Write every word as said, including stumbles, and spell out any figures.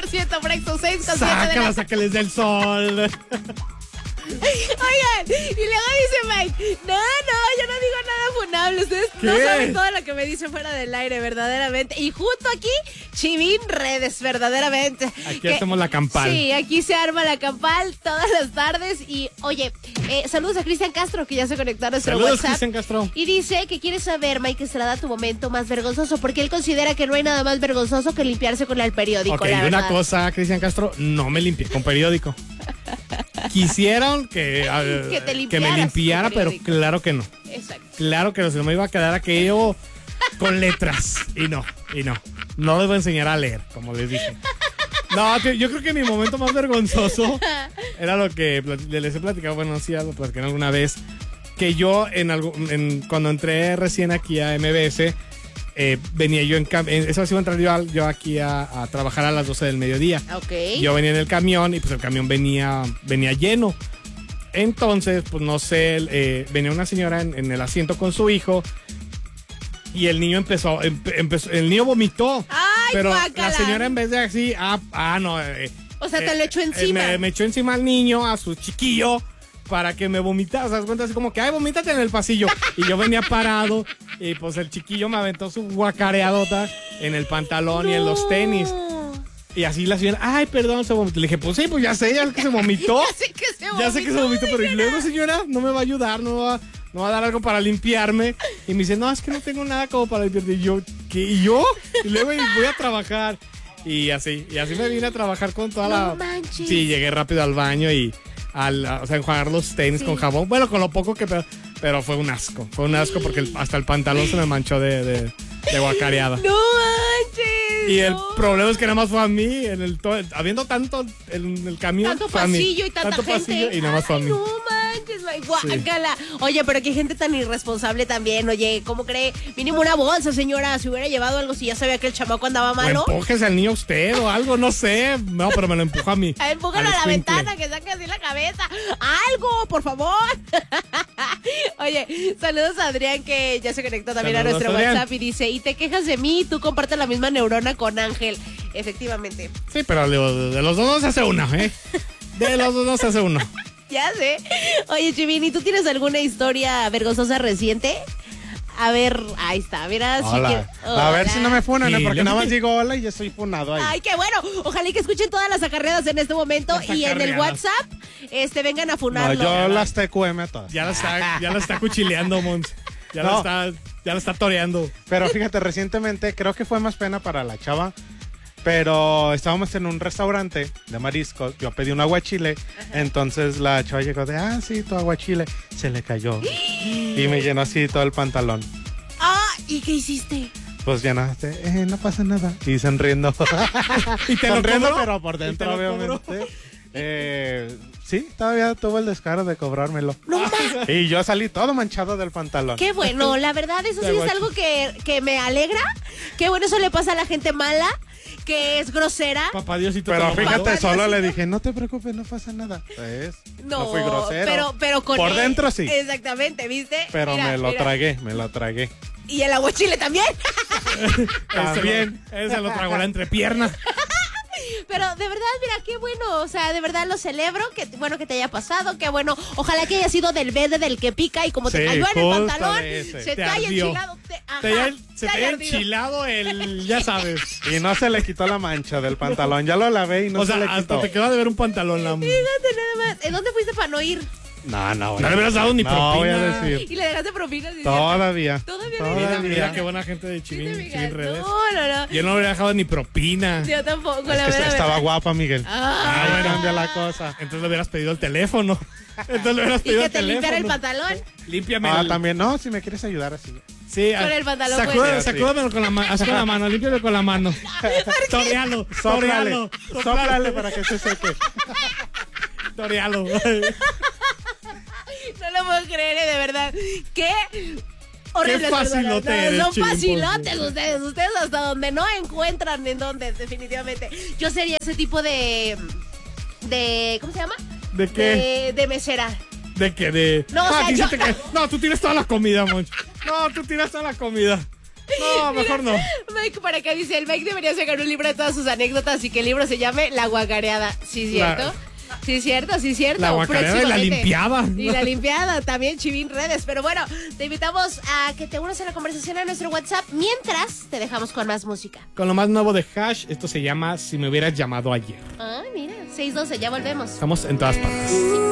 ciento por Exo seis con siete de Sácala, la... sácales del sol. Oigan, y luego dice Mike, no, no, yo no digo nada funable. Ustedes ¿Qué? no saben todo lo que me dice fuera del aire, verdaderamente. Y justo aquí, Chivín Redes, verdaderamente. Aquí Que- hacemos la campal. Sí, aquí se arma la campal todas las tardes. Y oye, eh, saludos a Cristian Castro, que ya se conectó a nuestro Saludos, WhatsApp. Cristian Castro. Y dice que quiere saber, Mike Estrada, tu momento más vergonzoso, porque él considera que no hay nada más vergonzoso que limpiarse con el periódico. Ok, la y una verdad. cosa, Cristian Castro, no me limpié con periódico. Quisieron que, uh, Que te que limpiaras me limpiara, con pero periódico. claro que no. Exacto. Claro que no, se me iba a quedar aquello con letras. Y no, y no. No les voy a enseñar a leer, como les dije. No, tío, yo creo que mi momento más vergonzoso era lo que plat- les he platicado, bueno, sí, ya lo platiqué alguna vez, que yo en algo, en, cuando entré recién aquí a M B S, eh, venía yo en camión, eso sí iba a entrar yo, al- yo aquí a, a trabajar a las doce del mediodía. Ok. Yo venía en el camión y pues el camión venía, venía lleno. Entonces, pues no sé, eh, venía una señora en, en el asiento con su hijo y el niño empezó, empe- empezó el niño vomitó. ¡Ay, pero guácala! la señora en vez de así, ah, ah no. eh, O sea, te eh, lo echó eh, encima. me, me echó encima al niño, a su chiquillo, para que me vomitara. O sea, das cuenta así como que, ay, vomítate en el pasillo. Y yo venía parado y pues el chiquillo me aventó su guacareadota en el pantalón y en los tenis. Y así la señora, ay, perdón, se vomitó. Le dije, pues sí, pues ya sé, ya el que se vomitó. Ya sé que se vomitó. Ya sé que se vomitó, pero y luego, señora, no me va a ayudar, no me va, no va a dar algo para limpiarme. Y me dice, no, es que no tengo nada como para limpiarte. Y yo, ¿qué? ¿Y yo? Y luego y voy a trabajar. Y así, y así me vine a trabajar con toda No la... manches. Sí, llegué rápido al baño y al, o sea, enjuagar los tenis Sí. con jabón. Bueno, con lo poco que... Pero, pero fue un asco, fue un asco porque el- hasta el pantalón se me manchó de, de, de guacareada. No manches. Y el no. problema es que nada más fue a mí, en el to- habiendo tanto en el camión. Tanto fue a mí. pasillo y tanta Tanto gente. pasillo y nada más fue a Ay, mí. no manches, güey, guácala. Oye, pero qué gente tan irresponsable también. Oye, ¿cómo cree? Mínimo una bolsa, señora. Si hubiera llevado algo, si ya sabía que el chamaco andaba O malo. empújese al niño usted o algo, no sé. No, pero me lo empujó a mí. A ver, empújalo al a la escuincle. ventana, que saque así la cabeza. ¡Algo, por favor! Oye, saludos a Adrián, que ya se conectó también Saludos, a nuestro Adrián. WhatsApp y dice, y te quejas de mí, tú compartes la misma neurona con Ángel. Efectivamente. Sí, pero de, de los dos no se hace uno, ¿eh? De los dos no se hace uno. Ya sé. Oye, Chivini, ¿tú tienes alguna historia vergonzosa reciente? A ver, ahí está, mira. Si Hola. quieres- A ver Hola. si no me funan, Sí, porque yo nada creo más que- digo hola y ya estoy funado ahí. Ay, qué bueno. Ojalá y que escuchen todas las acarreadas en este momento Las y en el acarreadas. WhatsApp este vengan a No, funarlo. yo las T Q M a todas. Ya la está, ya la está cuchileando, Mons. Ya la No. está, ya la está toreando. Pero fíjate, recientemente creo que fue más pena para la chava. Pero estábamos en un restaurante de mariscos. Yo pedí un aguachile. Entonces la chava llegó de, ah, sí, tu aguachile. Se le cayó. Y me llenó así todo el pantalón. Ah, ¿y qué hiciste? Pues llenaste, eh, no pasa nada. Y sonriendo. ¿Y te lo sonriendo, cobró? pero por ¿Y te dentro, lo obviamente. Eh, sí, todavía tuvo el descaro de cobrármelo. No más. Y yo salí todo manchado del pantalón. Qué bueno, la verdad, eso sí Te es guacho. algo que, que me alegra. Qué bueno, eso le pasa a la gente mala, que es grosera. Papá Diosito. Pero te lo mandó. fíjate, Papá solo le Diosito. dije, no te preocupes, no pasa nada. ¿Ves? No, No fui grosero. Pero, pero con Por él- dentro sí. Exactamente, ¿viste? Pero Mira, me lo mira. tragué, me lo tragué. Y el aguachile también. También. Él se lo tragó la entrepierna. Pero de verdad, mira, qué bueno. O sea, de verdad lo celebro. Qué bueno que te haya pasado. Qué bueno. Ojalá que haya sido del verde del que pica y como te Sí, cayó en el justo pantalón, de ese. se te, Te haya ardió. enchilado. Te, ajá, Te haya- se te haya ardido. enchilado el, ya sabes. Y no se le quitó la mancha del pantalón. Ya lo lavé y no O se le sea, quitó. hasta te quedó de ver un pantalón. La... No Fíjate nada más. ¿En dónde fuiste para no ir? No, no. voy le a- hubieras dado ni no, propina. voy a decir. Y le dejaste propinas. ¿sí? Todavía. Todavía Mira, Todavía. mira qué buena gente de Sí, Chivín, te Chivín Redes. No, no, no. Yo no le hubiera dejado ni propina. Yo tampoco, Es la que verdad. estaba verdad. guapa, Miguel. Ah. Ahí cambia la cosa. Entonces le hubieras pedido el teléfono. Entonces le hubieras Y pedido que el te teléfono. limpiara el pantalón. Límpiame Ah, el... también. No, si me quieres ayudar así. Sí, Con ah, el pantalón, sacúdame- pues. Sacúdamelo con la, ma- así con la mano, límpialo con la mano. Torealo, Sóplale. torealo, Sóplale para que se seque. torealo. No lo puedo creer, eh, de verdad. Qué horribles Qué facilote personas. eres, Son Chivín, facilotes por ustedes. Ustedes hasta donde no encuentran en dónde, definitivamente. Yo sería ese tipo de... de ¿cómo se llama? ¿De qué? De, de mesera. ¿De qué? De... No, o Ah, sea, a ti se yo- te cae- no, tú tienes toda la comida, Monch. No, tú tienes toda la comida. No, mejor no. Mike para acá dice, el Mike debería sacar un libro de todas sus anécdotas y que el libro se llame La Guacareada. Sí, cierto. La- Sí, cierto, sí, cierto. La guacareada y la Próximamente. limpiada. Y la limpiada, también Chivín Redes. Pero bueno, te invitamos a que te unas a la conversación a nuestro WhatsApp. Mientras, te dejamos con más música. Con lo más nuevo de Hash, esto se llama Si me hubieras llamado ayer. Ah, mira, seis doce, ya volvemos. Estamos en todas partes.